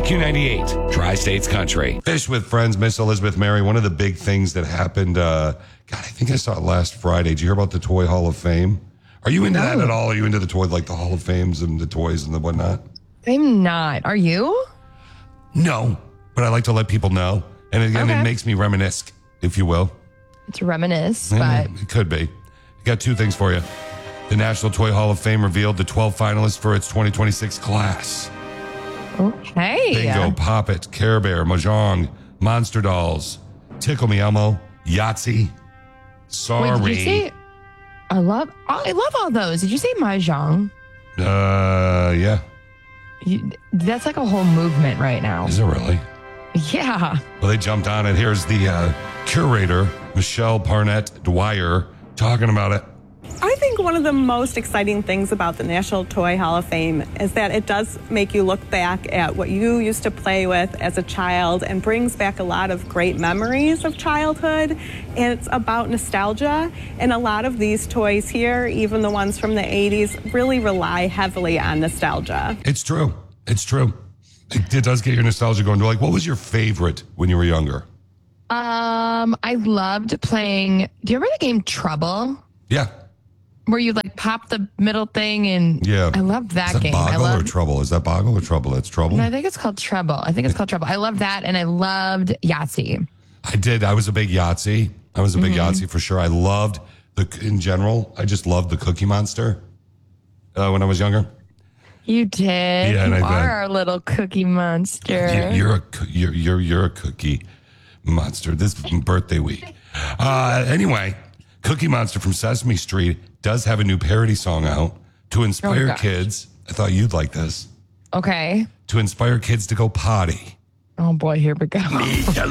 KQ98, Tri-States Country. Fish with Friends, Miss Elizabeth Mary. One of the big things that happened, God, I think I saw it last Friday. Did you hear about the Toy Hall of Fame? Are you into that at all? Are you into the toy, like the Hall of Fames and the toys and the whatnot? I'm not. Are you? No, but I like to let people know. And again, It makes me reminisce, if you will. To reminisce, but... It could be. I got two things for you. The National Toy Hall of Fame revealed the 12 finalists for its 2026 class. Okay. Bingo, Pop It, Care Bear, Mahjong, Monster Dolls, Tickle Me Elmo, Yahtzee. Sorry. Wait, did you say... I love all those. Did you say Mahjong? Yeah. That's like a whole movement right now. Is it really? Yeah. Well, they jumped on it. Here's the curator, Michelle Parnett Dwyer, talking about it. I think one of the most exciting things about the National Toy Hall of Fame is that it does make you look back at what you used to play with as a child and brings back a lot of great memories of childhood. And it's about nostalgia. And a lot of these toys here, even the ones from the 80s, really rely heavily on nostalgia. It's true. It's true. It does get your nostalgia going. Like, what was your favorite when you were younger? I loved playing. Do you remember the game Trouble? Yeah. Where you like pop the middle thing and I loved that game. Boggle or Trouble? Is that Boggle or Trouble? It's Trouble. No, I think it's called Trouble. I loved that, and I loved Yahtzee. I did. I was a big Yahtzee. Yahtzee for sure. I loved in general. I just loved the Cookie Monster when I was younger. You did. Yeah, you are our little Cookie Monster. You're a Cookie Monster. This birthday week. Anyway, Cookie Monster from Sesame Street does have a new parody song out to inspire kids. I thought you'd like this. Okay. To inspire kids to go potty. Oh boy, here we go. Meet the